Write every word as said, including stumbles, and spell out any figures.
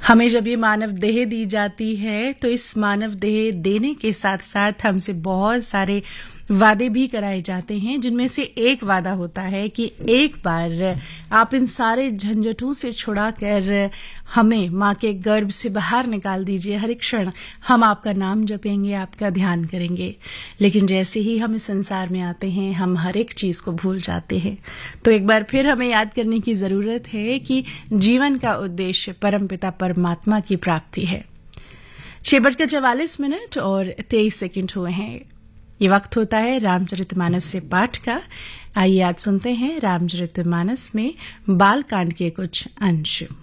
हमें जब ये मानव देह दी जाती है तो इस मानव देह देने के साथ साथ हमसे बहुत सारे वादे भी कराए जाते हैं, जिनमें से एक वादा होता है कि एक बार आप इन सारे झंझटों से छुड़ाकर हमें माँ के गर्भ से बाहर निकाल दीजिए। हर एक क्षण हम आपका नाम जपेंगे, आपका ध्यान करेंगे। लेकिन जैसे ही हम इस संसार में आते हैं हम हर एक चीज को भूल जाते हैं। तो एक बार फिर हमें याद करने की जरूरत है कि जीवन का उद्देश्य परमपिता परमात्मा की प्राप्ति है। छह बजकर चवालीस मिनट और तेईस सेकंड हुए हैं। ये वक्त होता है रामचरितमानस से पाठ का। आइए आज सुनते हैं रामचरितमानस में बाल कांड के कुछ अंश।